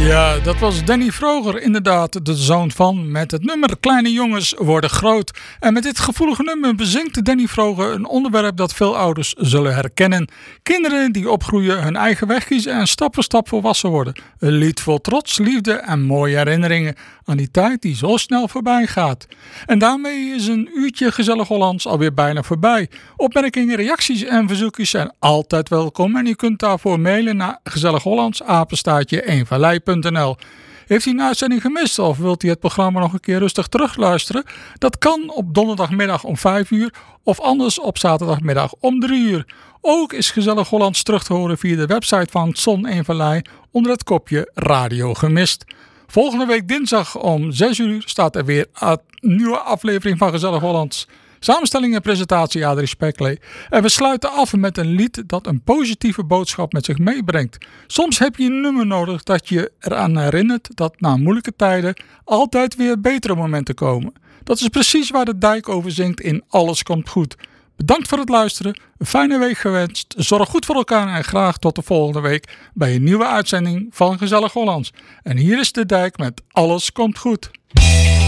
Ja, dat was Danny Vroger, inderdaad de zoon van, met het nummer Kleine jongens worden groot. En met dit gevoelige nummer bezingt Danny Vroger een onderwerp dat veel ouders zullen herkennen. Kinderen die opgroeien, hun eigen weg kiezen en stap voor stap volwassen worden. Een lied vol trots, liefde en mooie herinneringen aan die tijd die zo snel voorbij gaat. En daarmee is een uurtje Gezellig Hollands alweer bijna voorbij. Opmerkingen, reacties en verzoekjes zijn altijd welkom en u kunt daarvoor mailen naar gezellighollands@eenvallei.nl. Heeft u een uitzending gemist of wilt u het programma nog een keer rustig terugluisteren? Dat kan op donderdagmiddag om 5 uur of anders op zaterdagmiddag om 3 uur. Ook is Gezellig Hollands terug te horen via de website van Zon Eenvallei onder het kopje Radio Gemist. Volgende week dinsdag om 6 uur staat er weer een nieuwe aflevering van Gezellig Hollands. Samenstelling en presentatie Adrie Speklee. En we sluiten af met een lied dat een positieve boodschap met zich meebrengt. Soms heb je een nummer nodig dat je eraan herinnert dat na moeilijke tijden altijd weer betere momenten komen. Dat is precies waar de Dijk over zingt in Alles komt goed. Bedankt voor het luisteren, een fijne week gewenst, zorg goed voor elkaar en graag tot de volgende week bij een nieuwe uitzending van Gezellig Hollands. En hier is de Dijk met Alles komt goed.